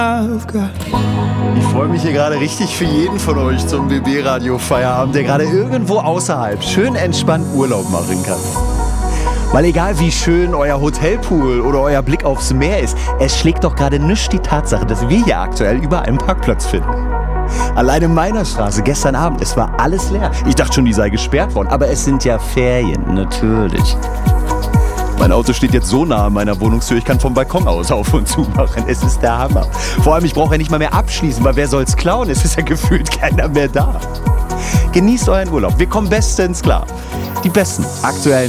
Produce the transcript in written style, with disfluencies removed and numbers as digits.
Ich freue mich hier gerade richtig für jeden von euch zum BB-Radio-Feierabend, der gerade irgendwo außerhalb schön entspannt Urlaub machen kann. Weil egal wie schön euer Hotelpool oder euer Blick aufs Meer ist, es schlägt doch gerade nichts die Tatsache, dass wir hier aktuell überall einen Parkplatz finden. Allein in meiner Straße gestern Abend, es war alles leer. Ich dachte schon, die sei gesperrt worden, aber es sind ja Ferien, natürlich. Mein Auto steht jetzt so nah an meiner Wohnungstür, ich kann vom Balkon aus auf und zu machen. Es ist der Hammer. Vor allem, ich brauche ja nicht mal mehr abschließen, weil wer soll's klauen? Es ist ja gefühlt keiner mehr da. Genießt euren Urlaub. Wir kommen bestens klar. Die besten aktuellen